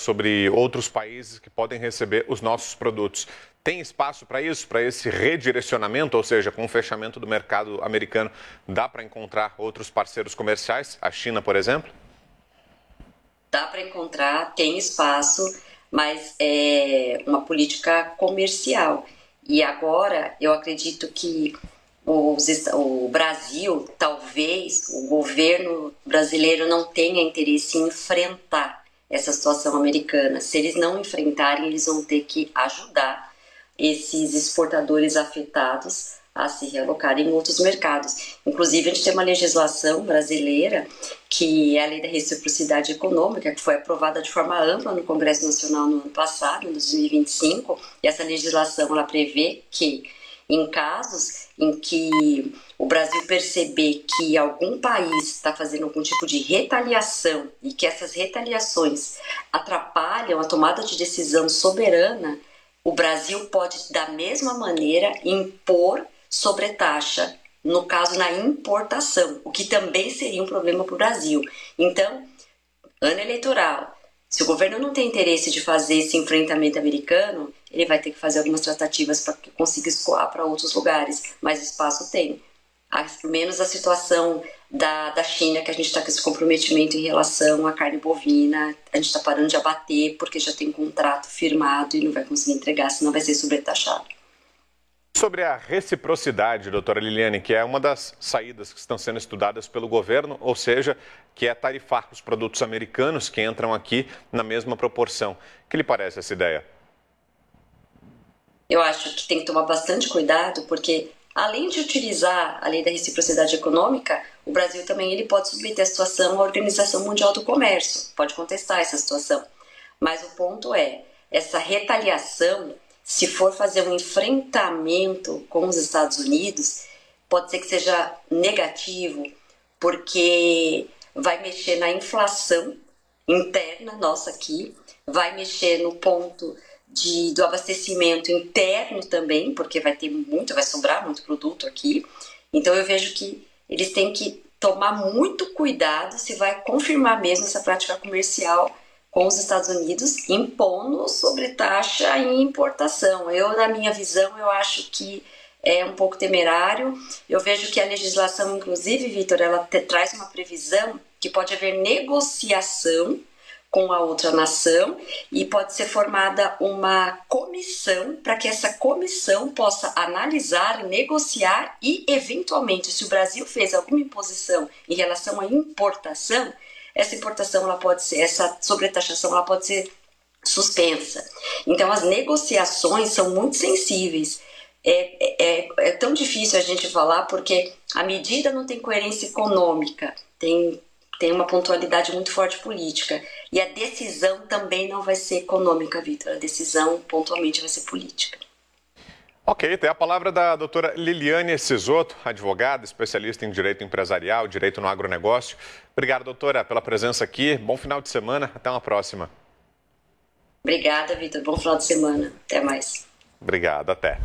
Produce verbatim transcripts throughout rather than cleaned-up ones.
sobre outros países que podem receber os nossos produtos. Tem espaço para isso, para esse redirecionamento, ou seja, com o fechamento do mercado americano, dá para encontrar outros parceiros comerciais, a China, por exemplo? Dá para encontrar, tem espaço, mas é uma política comercial. E agora, eu acredito que os, o Brasil, talvez, o governo brasileiro não tenha interesse em enfrentar essa situação americana. Se eles não enfrentarem, eles vão ter que ajudar esses exportadores afetados a se realocarem em outros mercados. Inclusive, a gente tem uma legislação brasileira, que é a Lei da Reciprocidade Econômica, que foi aprovada de forma ampla no Congresso Nacional no ano passado, em dois mil e vinte e cinco, e essa legislação ela prevê que, em casos em que o Brasil perceber que algum país está fazendo algum tipo de retaliação e que essas retaliações atrapalham a tomada de decisão soberana, o Brasil pode, da mesma maneira, impor sobretaxa, no caso, na importação, o que também seria um problema para o Brasil. Então, ano eleitoral, se o governo não tem interesse de fazer esse enfrentamento americano, ele vai ter que fazer algumas tratativas para que consiga escoar para outros lugares, mas espaço tem. Menos a situação da, da China, que a gente está com esse comprometimento em relação à carne bovina, a gente está parando de abater porque já tem contrato firmado e não vai conseguir entregar, senão vai ser sobretaxado. Sobre a reciprocidade, doutora Liliane, que é uma das saídas que estão sendo estudadas pelo governo, ou seja, que é tarifar os produtos americanos que entram aqui na mesma proporção. O que lhe parece essa ideia? Eu acho que tem que tomar bastante cuidado, porque além de utilizar a Lei da Reciprocidade Econômica, o Brasil também ele pode submeter a situação à Organização Mundial do Comércio, pode contestar essa situação. Mas o ponto é, essa retaliação, se for fazer um enfrentamento com os Estados Unidos, pode ser que seja negativo, porque vai mexer na inflação interna nossa aqui, vai mexer no ponto De, do abastecimento interno também, porque vai ter muito, vai sobrar muito produto aqui. Então eu vejo que eles têm que tomar muito cuidado se vai confirmar mesmo essa prática comercial com os Estados Unidos, impondo sobretaxa em importação. Eu, na minha visão, eu acho que é um pouco temerário. Eu vejo que a legislação, inclusive, Vitor, ela te, traz uma previsão que pode haver negociação com a outra nação e pode ser formada uma comissão para que essa comissão possa analisar, negociar e, eventualmente, se o Brasil fez alguma imposição em relação à importação, essa importação, ela pode ser, essa sobretaxação, ela pode ser suspensa. Então, as negociações são muito sensíveis. É, é, é tão difícil a gente falar porque a medida não tem coerência econômica, tem tem uma pontualidade muito forte política. E a decisão também não vai ser econômica, Vitor. A decisão, pontualmente, vai ser política. Ok, tem a palavra da doutora Liliane Cisoto, advogada, especialista em direito empresarial, direito no agronegócio. Obrigado, doutora, pela presença aqui. Bom final de semana. Até uma próxima. Obrigada, Vitor. Bom final de semana. Até mais. Obrigado. Até.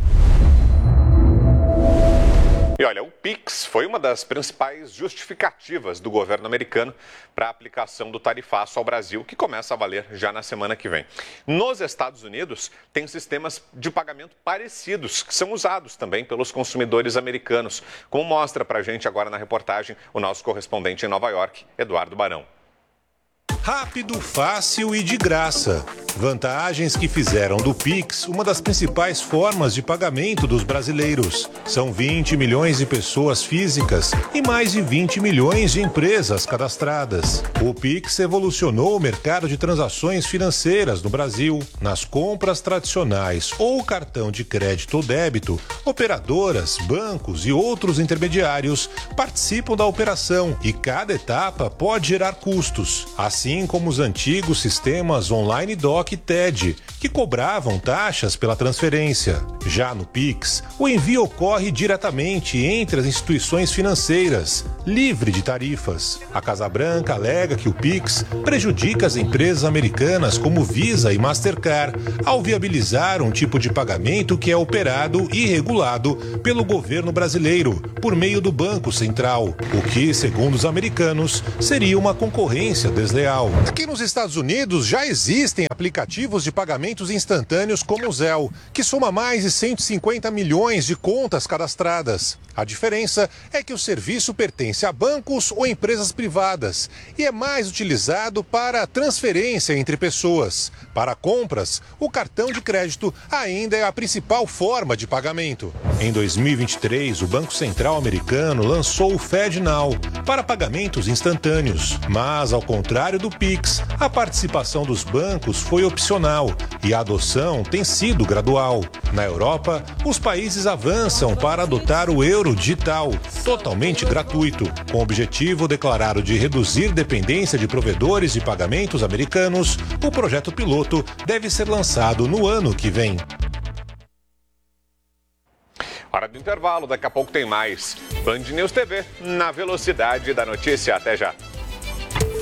E olha, o Pix foi uma das principais justificativas do governo americano para a aplicação do tarifaço ao Brasil, que começa a valer já na semana que vem. Nos Estados Unidos, tem sistemas de pagamento parecidos, que são usados também pelos consumidores americanos, como mostra para a gente agora na reportagem o nosso correspondente em Nova York, Eduardo Barão. Rápido, fácil e de graça. Vantagens que fizeram do Pix uma das principais formas de pagamento dos brasileiros. São vinte milhões de pessoas físicas e mais de vinte milhões de empresas cadastradas. O Pix evolucionou o mercado de transações financeiras no Brasil. Nas compras tradicionais ou cartão de crédito ou débito, operadoras, bancos e outros intermediários participam da operação e cada etapa pode gerar custos, assim como os antigos sistemas online doc Block e T E D, que cobravam taxas pela transferência. Já no Pix, o envio ocorre diretamente entre as instituições financeiras, livre de tarifas. A Casa Branca alega que o Pix prejudica as empresas americanas como Visa e Mastercard ao viabilizar um tipo de pagamento que é operado e regulado pelo governo brasileiro por meio do Banco Central, o que, segundo os americanos, seria uma concorrência desleal. Aqui nos Estados Unidos já existem aplicativos de pagamentos instantâneos como o Zelle, que soma mais de cento e cinquenta milhões de contas cadastradas. A diferença é que o serviço pertence a bancos ou empresas privadas e é mais utilizado para transferência entre pessoas. Para compras, o cartão de crédito ainda é a principal forma de pagamento. Em dois mil e vinte e três, o Banco Central americano lançou o FedNow para pagamentos instantâneos. Mas, ao contrário do Pix, a participação dos bancos foi opcional e a adoção tem sido gradual. Na Europa, os países avançam para adotar o euro digital, totalmente gratuito, com o objetivo declarado de reduzir dependência de provedores de pagamentos americanos. O projeto piloto deve ser lançado no ano que vem. Hora do intervalo, daqui a pouco tem mais. Band News T V, na velocidade da notícia. Até já.